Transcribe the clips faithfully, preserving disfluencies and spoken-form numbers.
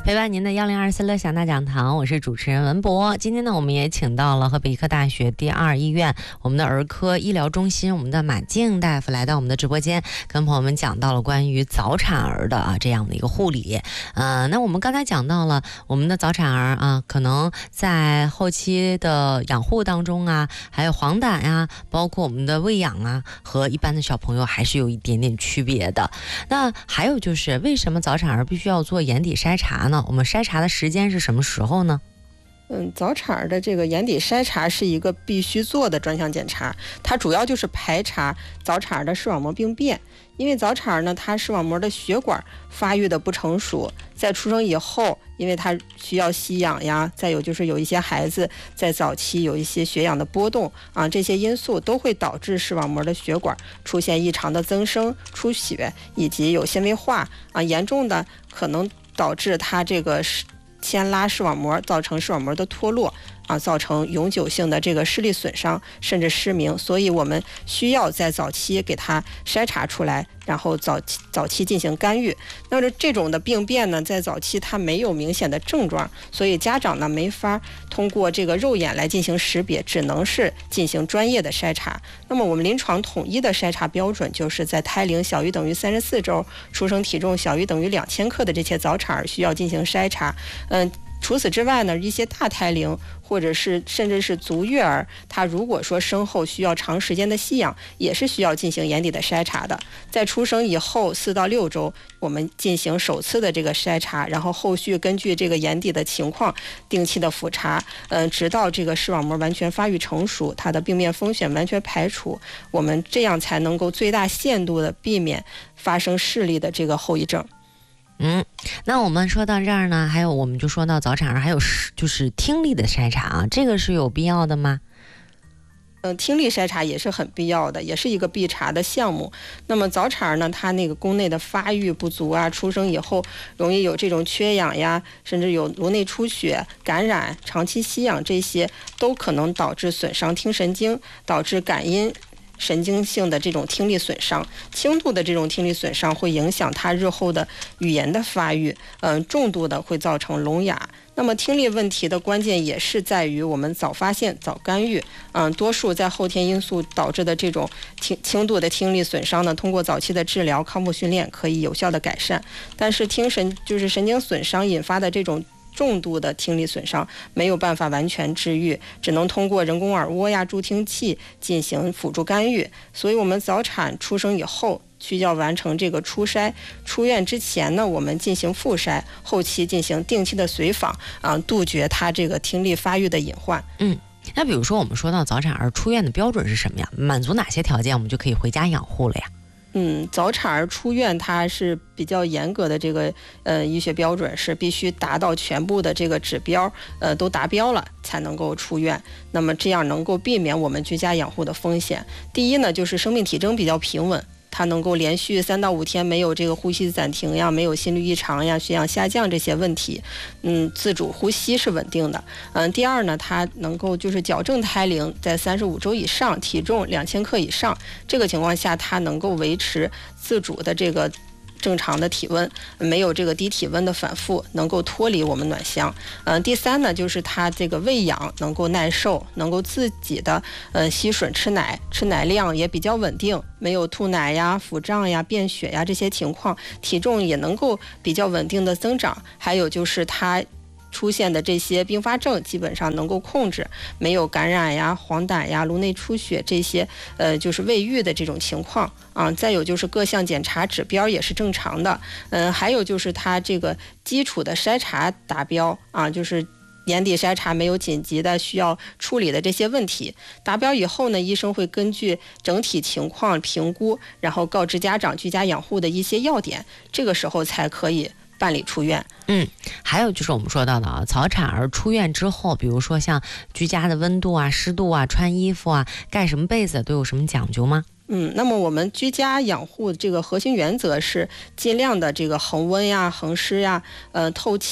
陪伴您的幺零二四乐享大讲堂，我是主持人文博。今天呢，我们也请到了河北医科大学第二医院我们的儿科医疗中心，我们的马静大夫来到我们的直播间，跟朋友们讲到了关于早产儿的啊这样的一个护理。呃，那我们刚才讲到了我们的早产儿啊，可能在后期的养护当中啊，还有黄疸呀、啊，包括我们的喂养啊，和一般的小朋友还是有一点点区别的。那还有就是为什么早产儿必须要做眼底筛查呢？我们筛查的时间是什么时候呢？ 嗯，早产儿的这个眼底筛查是一个必须做的专项检查，它主要就是排查早产儿的视网膜病变。因为早产儿呢，它视网膜的血管发育的不成熟，在出生以后，因为它需要吸氧呀，再有就是有一些孩子在早期有一些血氧的波动啊，这些因素都会导致视网膜的血管出现异常的增生、出血以及有纤维化啊，严重的可能导致它这个牵拉视网膜，造成视网膜的脱落啊，造成永久性的这个视力损伤，甚至失明。所以我们需要在早期给它筛查出来，然后早期早期进行干预。那么这种的病变呢，在早期它没有明显的症状，所以家长呢没法通过这个肉眼来进行识别，只能是进行专业的筛查。那么我们临床统一的筛查标准就是在胎龄小于等于三十四周、出生体重小于等于两千克的这些早产儿需要进行筛查。嗯。除此之外呢，一些大胎龄或者是甚至是足月儿，他如果说生后需要长时间的吸氧，也是需要进行眼底的筛查的。在出生以后四到六周，我们进行首次的这个筛查，然后后续根据这个眼底的情况定期的复查，嗯、呃，直到这个视网膜完全发育成熟，它的病变风险完全排除，我们这样才能够最大限度的避免发生视力的这个后遗症。 嗯，那我们说到这儿呢，还有我们就说到早产儿，还有就是听力的筛查啊，这个是有必要的吗？ 嗯，听力筛查也是很必要的，也是一个必查的项目。那么早产儿呢，它那个宫内的发育不足啊，出生以后容易有这种缺氧呀，甚至有颅内出血、感染、长期吸氧，这些都可能导致损伤听神经，导致感音神经性的这种听力损伤。轻度的这种听力损伤会影响他日后的语言的发育，嗯、呃，重度的会造成聋哑。那么听力问题的关键也是在于我们早发现、早干预。嗯、呃，多数在后天因素导致的这种听轻度的听力损伤呢，通过早期的治疗、康复训练可以有效的改善。但是听神就是神经损伤引发的这种重度的听力损伤没有办法完全治愈，只能通过人工耳蜗呀、助听器进行辅助干预。所以我们早产出生以后需要完成这个初筛，出院之前呢，我们进行复筛，后期进行定期的随访啊，杜绝它这个听力发育的隐患。 嗯，那比如说我们说到早产儿出院的标准是什么呀？满足哪些条件我们就可以回家养护了呀？ 嗯，早产儿出院它是比较严格的这个呃医学标准，是必须达到全部的这个指标呃都达标了才能够出院。那么这样能够避免我们居家养护的风险。第一呢，就是生命体征比较平稳，它能够连续三到五天没有这个呼吸暂停呀，没有心率异常呀、血氧下降这些问题，嗯，自主呼吸是稳定的。嗯，第二呢，它能够就是矫正胎龄在三十五周以上，体重两千克以上，这个情况下它能够维持自主的这个正常的体温，没有这个低体温的反复，能够脱离我们暖箱。嗯、呃，第三呢，就是它这个喂养能够耐受，能够自己的呃吸吮吃奶，吃奶量也比较稳定，没有吐奶呀、腹胀呀、便血呀这些情况，体重也能够比较稳定的增长。还有就是它出现的这些并发症基本上能够控制，没有感染呀、黄疸呀、颅内出血这些，呃，就是未愈的这种情况啊。再有就是各项检查指标也是正常的，嗯、呃，还有就是它这个基础的筛查达标啊，就是眼底筛查没有紧急的需要处理的这些问题达标以后呢，医生会根据整体情况评估，然后告知家长居家养护的一些要点，这个时候才可以办理出院。 嗯，还有就是我们说到的啊，早产儿出院之后，比如说像居家的温度啊、湿度啊、穿衣服啊、盖什么被子都有什么讲究吗？ 嗯，那么我们居家养护这个核心原则是尽量的这个恒温呀、恒湿呀、呃透气，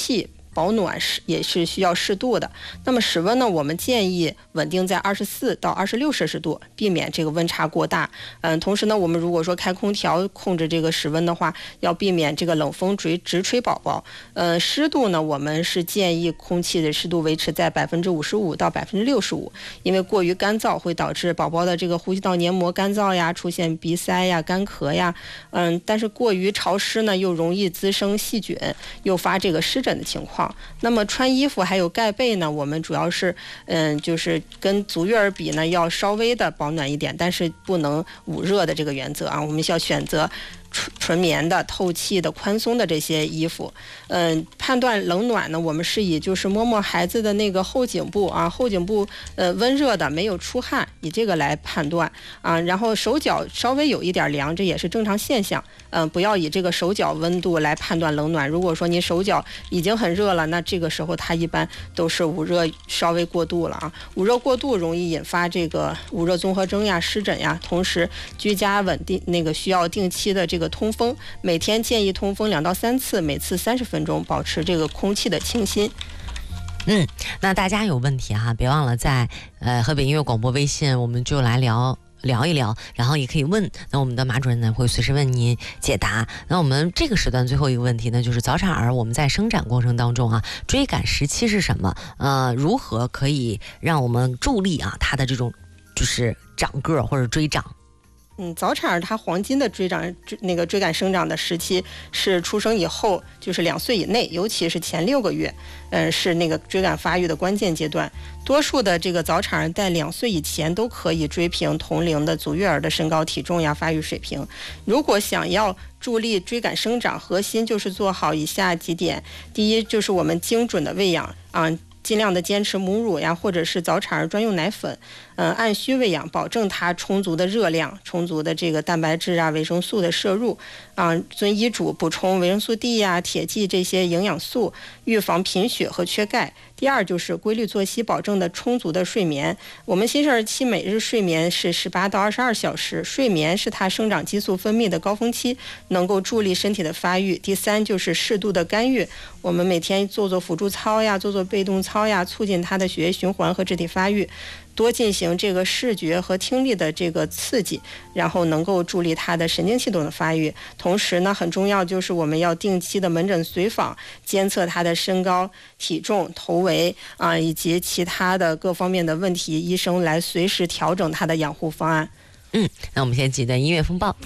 保暖是也是需要适度的。那么室温呢，我们建议稳定在二十四到二十六摄氏度，避免这个温差过大。嗯，同时呢，我们如果说开空调控制这个室温的话，要避免这个冷风直直吹宝宝。呃，湿度呢，我们是建议空气的湿度维持在百分之五十五到百分之六十五，因为过于干燥会导致宝宝的这个呼吸道黏膜干燥呀，出现鼻塞呀、干咳呀。嗯，但是过于潮湿呢，又容易滋生细菌，诱发这个湿疹的情况。那么穿衣服还有盖被呢，我们主要是嗯，就是跟足月儿比呢，要稍微的保暖一点，但是不能捂热的这个原则啊，我们需要选择纯纯棉的、透气的、宽松的这些衣服。嗯，判断冷暖呢，我们是以就是摸摸孩子的那个后颈部啊，后颈部呃温热的，没有出汗，以这个来判断啊。然后手脚稍微有一点凉，这也是正常现象。嗯，不要以这个手脚温度来判断冷暖。如果说你手脚已经很热了，那这个时候它一般都是捂热稍微过度了啊。捂热过度容易引发这个捂热综合征呀、湿疹呀。同时，居家稳定那个需要定期的这个通风，每天建议通风两到三次，每次三十分钟，保持这个空气的清新。 嗯，那大家有问题哈，别忘了在呃河北音乐广播微信，我们就来聊。聊一聊，然后也可以问，那我们的马主任呢会随时为您解答。那我们这个时段最后一个问题呢，就是早产儿我们在生长过程当中啊，追赶时期是什么？呃，如何可以让我们助力啊他的这种就是长个或者追长？ 嗯，早产儿它黄金的追长追那个追赶生长的时期是出生以后，就是两岁以内，尤其是前六个月，嗯、呃，是那个追赶发育的关键阶段。多数的这个早产儿在两岁以前都可以追平同龄的足月儿的身高体重呀、发育水平。如果想要助力追赶生长，核心就是做好以下几点：第一，就是我们精准的喂养啊。尽量的坚持母乳呀，或者是早产儿专用奶粉，嗯、呃，按需喂养，保证它充足的热量、充足的这个蛋白质啊、维生素的摄入，啊、呃，遵医嘱补充维生素 D 呀、铁剂这些营养素，预防贫血和缺钙。第二就是规律作息，保证的充足的睡眠。我们新生儿期每日睡眠是十八到二十二小时，睡眠是它生长激素分泌的高峰期，能够助力身体的发育。第三就是适度的干预，我们每天做做辅助操呀，做做被动操呀，促进它的血液循环和肢体发育。多进行这个视觉和听力的这个刺激，然后能够助力他的神经系统的发育。同时呢，很重要就是我们要定期的门诊随访，监测他的身高、体重、头围啊，以及其他的各方面的问题，医生来随时调整他的养护方案。 嗯，那我们先记得音乐风暴。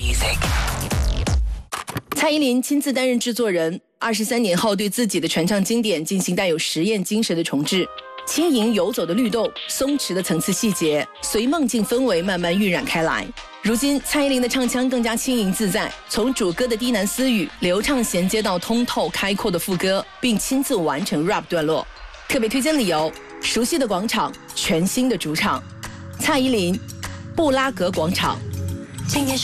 蔡依林亲自担任制作人，二十三年后对自己的传唱经典进行带有实验精神的重制。轻盈游走的律动，松弛的层次细节，随梦境氛围慢慢晕染开来。如今，蔡依林的唱腔更加轻盈自在，从主歌的低喃私语流畅衔接到通透开阔的副歌，并亲自完成 rap 段落。特别推荐理由：熟悉的广场，全新的主场。蔡依林，布拉格广场。 今天